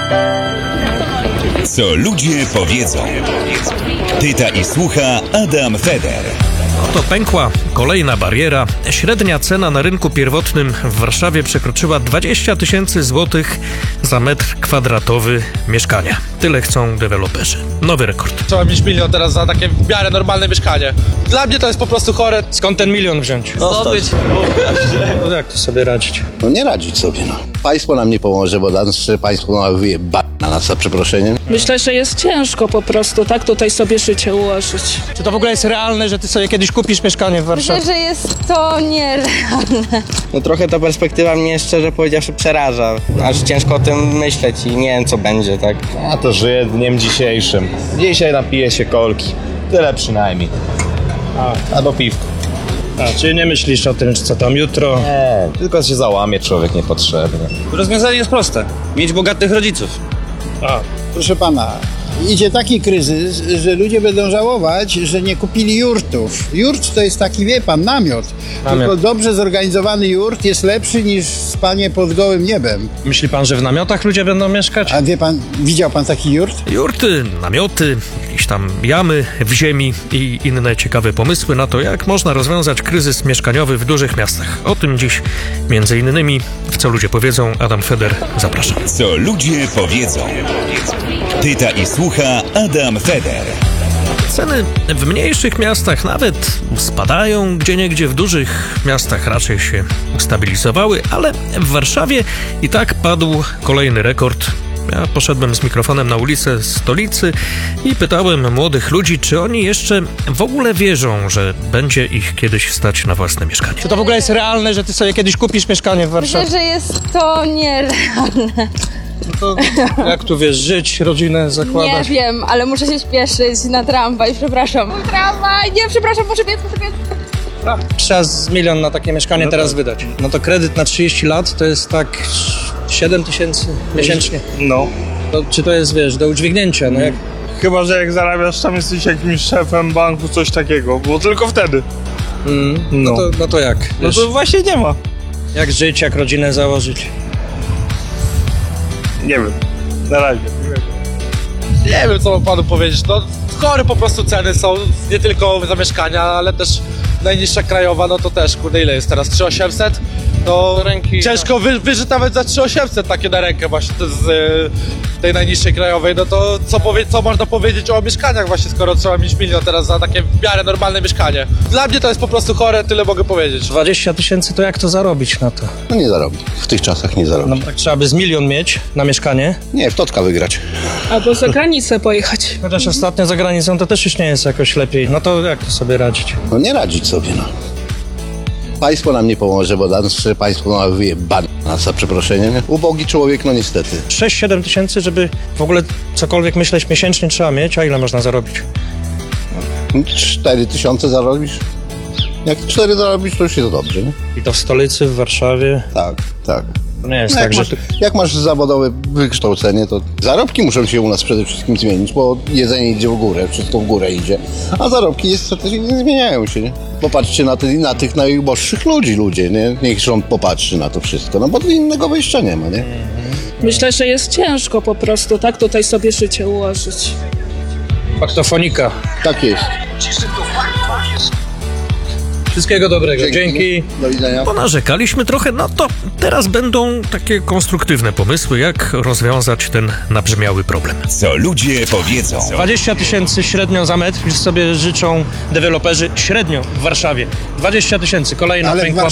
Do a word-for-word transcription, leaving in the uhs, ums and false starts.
Co ludzie powiedzą. Pyta i słucha Adam Feder. Oto pękła kolejna bariera. Średnia cena na rynku pierwotnym w Warszawie przekroczyła dwadzieścia tysięcy złotych za metr kwadratowy mieszkania. Tyle chcą deweloperzy. Nowy rekord. Trzeba mieć milion teraz za takie w miarę normalne mieszkanie. Dla mnie to jest po prostu chore. Skąd ten milion wziąć? Zdobyć. No jak to sobie radzić? No nie radzić sobie, no. Państwo nam nie pomoże, bo nasze państwo ma wyjebane na nas, za przeproszeniem. Myślę, że jest ciężko po prostu tak tutaj sobie życie ułożyć. Czy to w ogóle jest realne, że ty sobie kiedyś kupisz mieszkanie w Warszawie? Myślę, że jest to nierealne. No trochę ta perspektywa mnie szczerze powiedziawszy przeraża. Aż ciężko o tym myśleć i nie wiem co będzie, tak? Ja to żyję dniem dzisiejszym. Dzisiaj napiję się kolki. Tyle przynajmniej. A, albo piwko. A, czy nie myślisz o tym, co tam jutro? Nie, tylko się załamie człowiek niepotrzebnie. Rozwiązanie jest proste. Mieć bogatych rodziców. A, Proszę pana, idzie taki kryzys, że ludzie będą żałować, że nie kupili jurtów. Jurt to jest taki, wie pan, namiot. Namiot. Tylko dobrze zorganizowany jurt jest lepszy niż spanie pod gołym niebem. myśli pan, że w namiotach ludzie będą mieszkać? A wie pan, widział pan taki jurt? Jurty, namioty, jakieś tam jamy w ziemi i inne ciekawe pomysły na to, jak można rozwiązać kryzys mieszkaniowy w dużych miastach. O tym dziś między innymi w Co ludzie powiedzą. Adam Feder, zapraszam. Co ludzie powiedzą. Pyta i słucha Adam Feder. Ceny w mniejszych miastach nawet spadają, gdzieniegdzie w dużych miastach raczej się ustabilizowały, ale w Warszawie i tak padł kolejny rekord. Ja poszedłem z mikrofonem na ulicę stolicy i pytałem młodych ludzi, czy oni jeszcze w ogóle wierzą, że będzie ich kiedyś stać na własne mieszkanie. Czy to w ogóle jest realne, że ty sobie kiedyś kupisz mieszkanie w Warszawie? Myślę, że jest to nierealne. To jak tu wiesz, żyć, rodzinę zakładać? Nie wiem, ale muszę się śpieszyć na tramwaj, przepraszam. Tramwaj, nie, przepraszam, muszę biec, muszę biec. Trzeba z milion na takie mieszkanie no teraz tak. wydać. No to kredyt na trzydzieści lat to jest tak siedem tysięcy miesięcznie. No. To, czy to jest, wiesz, do udźwignięcia? No jak... Chyba, że jak zarabiasz, tam jesteś jakimś szefem banku, coś takiego, bo tylko wtedy. Mm, no. No, to, no to jak? No Wiesz, to właśnie nie ma. jak żyć, jak rodzinę założyć? Nie wiem, na razie. Nie wiem, co mam panu powiedzieć. No, chore po prostu ceny są, nie tylko za mieszkania, ale też najniższa krajowa, no to też, kurde, ile jest teraz? trzy tysiące osiemset? To ręki, ciężko wy, wyżyć nawet za trzy tysiące osiemset takie na rękę właśnie z y, tej najniższej krajowej. No to co, powie, co można powiedzieć o mieszkaniach właśnie, skoro trzeba mieć milion teraz za takie w miarę normalne mieszkanie. Dla mnie to jest po prostu chore, tyle mogę powiedzieć. dwadzieścia tysięcy to jak to zarobić na to? No nie zarobi. W tych czasach nie zarobi. No tak trzeba by z milion mieć na mieszkanie. Nie, w totka wygrać. Albo za granicę pojechać. Chociaż ostatnio za granicą to też już nie jest jakoś lepiej. No to jak to sobie radzić? No nie radzić sobie, no. Państwo nam nie pomoże, bo nasze państwo ma wyjebane na nas, za przeproszeniem. Ubogi człowiek, no niestety. sześć siedem tysięcy, żeby w ogóle cokolwiek myśleć miesięcznie trzeba mieć, a ile można zarobić? Cztery tysiące zarobisz? Jak cztery zarobisz, to już jest dobrze, nie? I to w stolicy, w Warszawie? Tak, tak. To nie jest No tak, jak, że... masz, jak masz zawodowe wykształcenie, to zarobki muszą się u nas przede wszystkim zmienić, bo jedzenie idzie w górę, wszystko w górę idzie, a zarobki niestety nie zmieniają się, nie? Popatrzcie na, te, na tych najuboższych ludzi, ludzie, nie? Niech rząd popatrzy na to wszystko, no bo innego wyjścia nie ma, nie? Myślę, że jest ciężko po prostu tak tutaj sobie życie ułożyć. Faktofonika. Tak jest. Wszystkiego dobrego. Dzięki. Dzięki. Do widzenia. Ponarzekaliśmy trochę, no to teraz będą takie konstruktywne pomysły, jak rozwiązać ten nabrzmiały problem. Co ludzie powiedzą. dwadzieścia tysięcy średnio za metr, już sobie życzą deweloperzy średnio w Warszawie. dwadzieścia tysięcy, kolejna Ale w pękła